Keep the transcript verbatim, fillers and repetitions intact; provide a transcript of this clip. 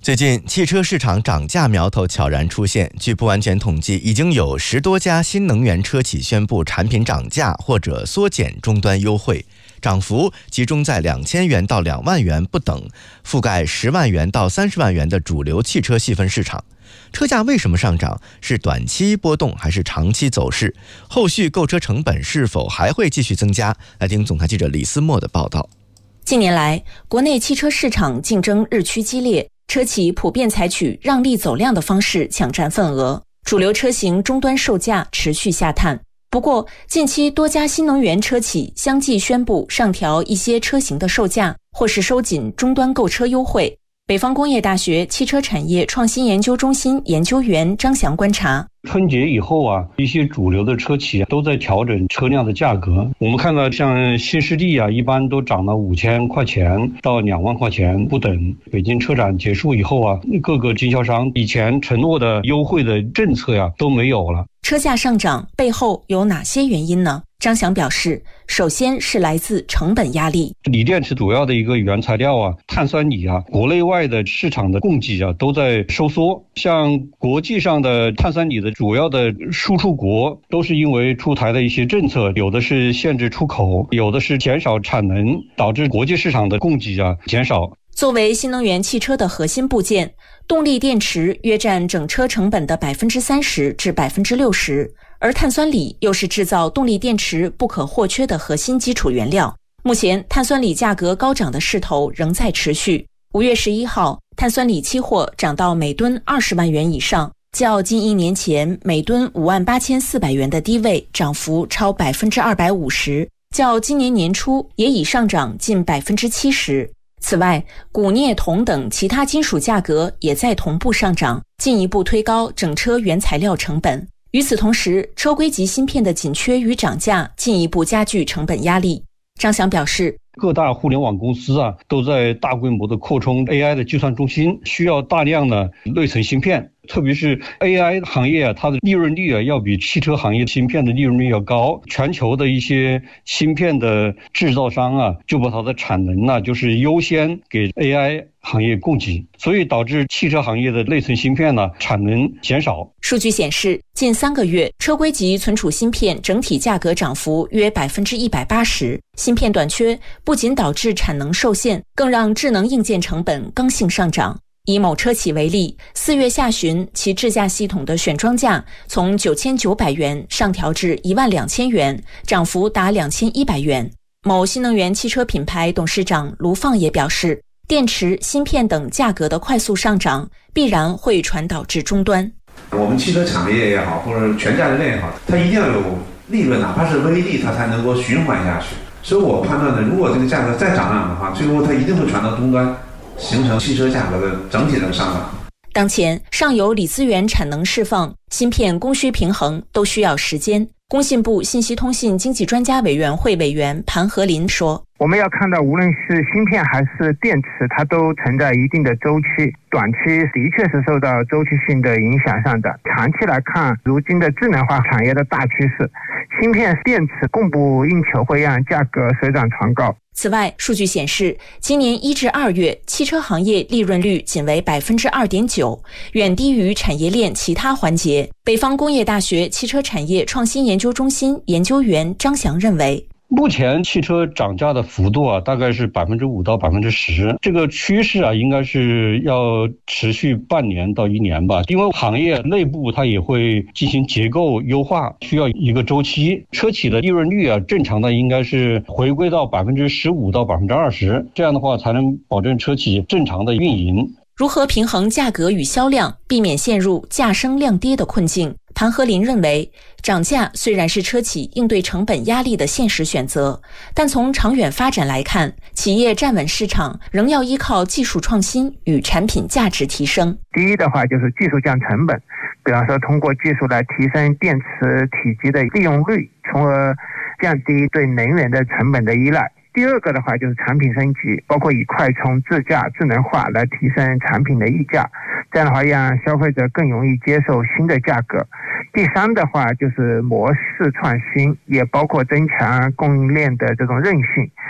最近汽车市场涨价苗头悄然出现，据不完全统计，已经有十多家新能源车企宣布产品涨价或者缩减终端优惠，涨幅集中在两千元到两万元不等，覆盖十万元到三十万元的主流汽车细分市场。车价为什么上涨？是短期波动还是长期走势？后续购车成本是否还会继续增加？来听总台记者李思墨的报道。 近年来，国内汽车市场竞争日趋激烈，车企普遍采取让利走量的方式抢占份额，主流车型终端售价持续下探。不过，近期多家新能源车企相继宣布上调一些车型的售价，或是收紧终端购车优惠。北方工业大学汽车产业创新研究中心研究员张翔观察， 春节以后啊，一些主流的车企都在调整车辆的价格。我们看到像新势力啊，一般都涨了五千块钱到两万块钱不等。北京车展结束以后啊，各个经销商以前承诺的优惠的政策呀、啊、都没有了。 车价上涨背后有哪些原因呢？张翔表示，首先是来自成本压力。 锂电池主要的一个原材料啊，碳酸锂啊，国内外的市场的供给啊都在收缩。像国际上的碳酸锂的主要的输出国都是因为出台的一些政策，有的是限制出口，有的是减少产能，导致国际市场的供给啊减少。 作为新能源汽车的核心部件，动力电池约占整车成本的百分之三十至百分之六十，而碳酸锂又是制造动力电池不可或缺的核心基础原料。目前，碳酸锂价格高涨的势头仍在持续。五月十一号，碳酸锂期货涨到每吨二十万元以上，较近一年前每吨五万八千四百元的低位涨幅超百分之二百五十，较今年年初也已上涨近百分之七十。此外，钴、镍、铜等其他金属价格也在同步上涨，进一步推高整车原材料成本。与此同时，车规级芯片的紧缺与涨价进一步加剧成本压力。张翔表示， 各大互联网公司啊都在大规模的扩充 A I 的计算中心，需要大量的内存芯片。特别是 A I 行业啊，它的利润率啊要比汽车行业芯片的利润率要高。全球的一些芯片的制造商啊，就把它的产能啊，就是优先给 A I 行业供给，所以导致汽车行业的内存芯片呢产能减少。 数据显示，近三个月车规级存储芯片整体价格涨幅约百分之一百八十。芯片短缺不仅导致产能受限，更让智能硬件成本刚性上涨。以某车企为例，四月下旬其智驾系统的选装价从九千九百元上调至一万两千元，涨幅达两千一百元。某新能源汽车品牌董事长卢放也表示，电池、芯片等价格的快速上涨，必然会传导至终端。 我们汽车产业也好，或者全价值链也好，它一定要有利润，哪怕是微利，它才能够循环下去。所以我判断呢，如果这个价格再涨涨的话，最后它一定会传到终端，形成汽车价格的整体的上涨。 当前，上游锂资源产能释放、芯片供需平衡都需要时间。工信部信息通信经济专家委员会委员盘和林说， 我们要看到无论是芯片还是电池，它都存在一定的周期，短期的确是受到周期性的影响上的。长期来看，如今的智能化产业的大趋势，芯片、电池供不应求，会让价格水涨船高。 此外，数据显示，今年一至二月，汽车行业利润率仅为百分之二点九，远低于产业链其他环节。北方工业大学汽车产业创新研究中心研究员张翔认为， 目前汽车涨价的幅度啊，大概是百分之五到百分之十，这个趋势啊，应该是要持续半年到一年吧。因为行业内部它也会进行结构优化，需要一个周期。车企的利润率啊，正常的应该是回归到百分之十五到百分之二十，这样的话才能保证车企正常的运营。 如何平衡价格与销量，避免陷入价升量跌的困境？盘和林认为，涨价虽然是车企应对成本压力的现实选择，但从长远发展来看，企业站稳市场仍要依靠技术创新与产品价值提升。 第一的话就是技术降成本，比方说通过技术来提升电池体积的利用率，从而降低对能源的成本的依赖。第二个的话就是产品升级，包括以快充、自驾、智能化来提升产品的溢价，这样的话让消费者更容易接受新的价格。第三的话就是模式创新，也包括增强供应链的这种韧性，